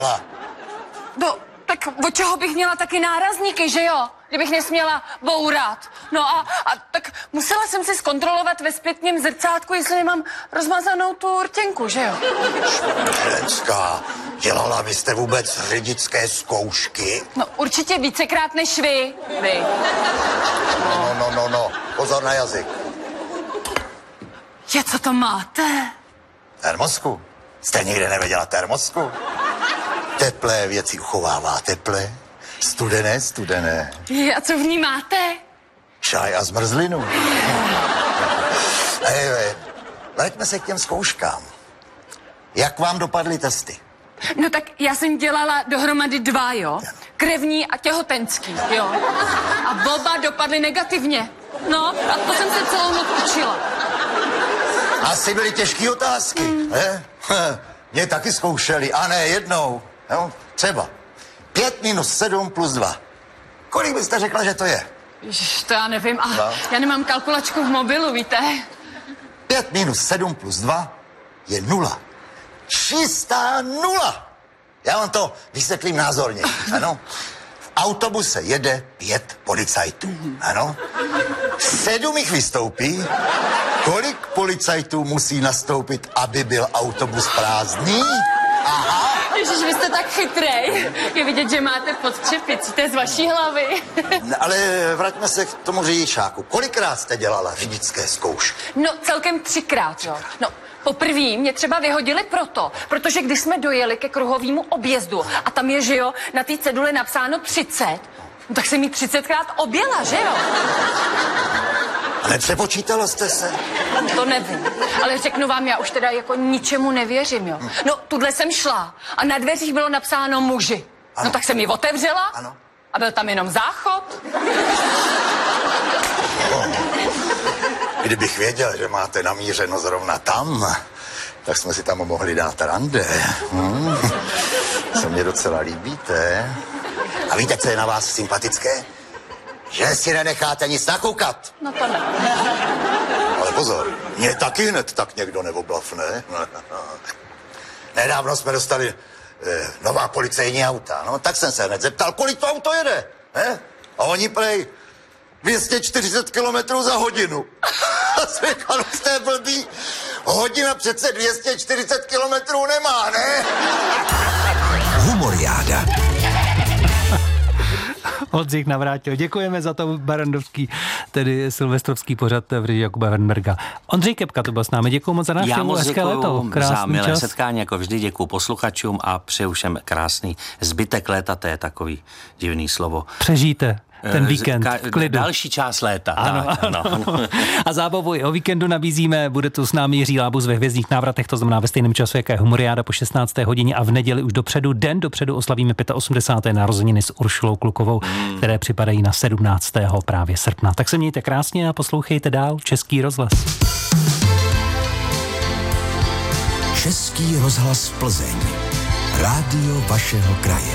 No, tak od čeho bych měla taky nárazníky, že jo? Kdybych nesměla bourat. No a tak musela jsem si zkontrolovat ve zpětním zrcátku, jestli nemám rozmazanou tu rtěnku, že jo? Švenská, dělala byste vůbec řidičské zkoušky? No určitě vícekrát než vy. No, pozor na jazyk. Je, co to máte? Termosku? Jste nikdy nevěděla termosku? Teplé věci uchovává teplé, studené. A co v ní máte? Čaj a zmrzlinu. Vraťme se k těm zkouškám. Jak vám dopadly testy? No tak já jsem dělala dohromady 2, jo? Krevní a těhotenský, jo? A oba dopadly negativně. No, a to jsem se celou noc učila. Asi byly těžké otázky, ne? Mě taky zkoušeli, a ne jednou. Jo? Třeba 5 minus 7 plus 2. Kolik byste řekla, že to je? Ježiš, to já nevím. Já nemám kalkulačku v mobilu, víte? 5 minus 7 plus 2 je 0. Čistá 0. Já vám to vysvětlím názorně, ano? V autobuse jede 5 policajtů, ano? 7 jich vystoupí. Kolik policajtů musí nastoupit, aby byl autobus prázdný? Aha. Ježiš, vy jste tak chytrej. Je vidět, že máte pod čepicí, to je z vaší hlavy. Ale vraťme se k tomu řidičáku. Kolikrát jste dělala řidičské zkoušky? No, celkem 3krát, jo. No, poprvé mě třeba vyhodili protože když jsme dojeli ke kruhovému objezdu a tam je, že jo, na té ceduli napsáno 30, no, tak jsem jí 30krát objela, že jo? A nepřepočítalo jste se? To nevím, ale řeknu vám, já už teda jako ničemu nevěřím, jo. No, tudle jsem šla a na dveřích bylo napsáno muži. Ano. No tak jsem ji otevřela Ano. a byl tam jenom záchod. Kdybych věděl, že máte namířeno zrovna tam, tak jsme si tam mohli dát rande. Se mě docela líbíte. A víte, co je na vás sympatické? Že si nenecháte nic nakoukat. No to ne. Ale pozor, mě taky hned tak někdo neoblafne. Nedávno jsme dostali nová policejní auta, no, tak jsem se hned zeptal, kolik to auto jede, ne? A oni prej 240 kilometrů za hodinu. A jsem říkal, jste blbý, hodina přece 240 kilometrů nemá, ne? Humoriáda. Oldřich Navrátil. Děkujeme za to barandovský, tedy silvestrovský pořad v režii Jakuba Wernberga. Ondřej Kepka to byl s námi. Děkuju moc za návštěvu. Hezké léto. Za milé setkání, jako vždy děkuju posluchačům a přeju všem krásný zbytek léta, to je takový divný slovo. Přežijte ten víkend v klidu. Další část léta. Ano. A zábavu i o víkendu nabízíme. Bude tu s námi Jiří Lábus ve Hvězdných návratech, to znamená ve stejném času, jaké je Humoriáda po 16. hodině a v neděli už den dopředu oslavíme 85. narozeniny s Uršulou Klukovou, které připadají na 17. právě srpna. Tak se mějte krásně a poslouchejte dál Český rozhlas. Český rozhlas Plzeň. Rádio vašeho kraje.